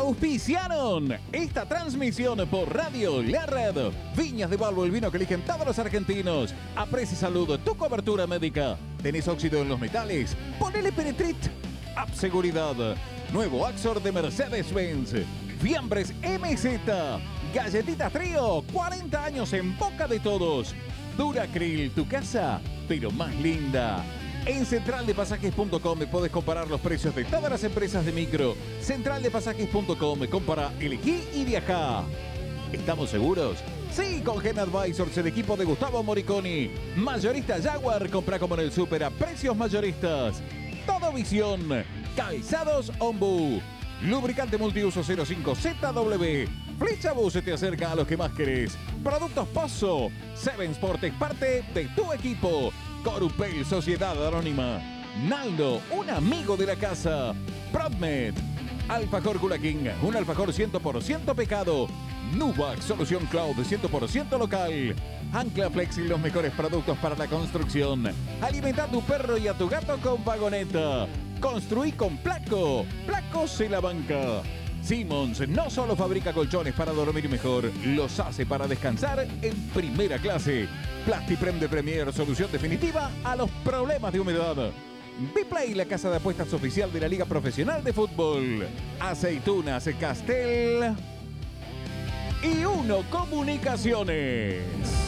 auspiciaron esta transmisión por Radio La Red. Viñas de Balbo, el vino que eligen todos los argentinos. Aprecia y salud tu cobertura médica. ¿Tenés óxido en los metales? Ponele Penetrit. App Seguridad. Nuevo Axor de Mercedes-Benz. Fiambres MZ. Galletitas Trío. 40 años en boca de todos. Duracril, tu casa, pero más linda. En centraldepasajes.com podés comparar los precios de todas las empresas de micro. Centraldepasajes.com, compara, elegí y viajá. ¿Estamos seguros? Sí, con Gen Advisors, el equipo de Gustavo Moriconi. Mayorista Jaguar, compra como en el súper a precios mayoristas. Todo Visión. Calzados Ombu. Lubricante multiuso 05ZW. Flecha Bus se te acerca a los que más querés. Productos Pozo. Seven Sport es parte de tu equipo. Corupel, Sociedad Anónima. Naldo, un amigo de la casa. Prodmed. Alfajor Culaking, un alfajor 100% pecado. Nubac, solución cloud 100% local. Ancla Flexi, los mejores productos para la construcción. Alimenta a tu perro y a tu gato con vagoneta. Construí con Placo. Placo se la banca. Simmons no solo fabrica colchones para dormir mejor, los hace para descansar en primera clase. Plastiprem de Premier, solución definitiva a los problemas de humedad. Biplay, la casa de apuestas oficial de la Liga Profesional de Fútbol. Aceitunas Castel. Y Uno Comunicaciones.